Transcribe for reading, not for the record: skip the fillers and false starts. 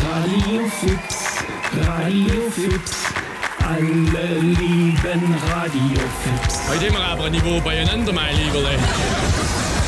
Radio Fix, alle lieben Radio Fix. Heute immer aber ein Niveau beieinander, mein Lieber.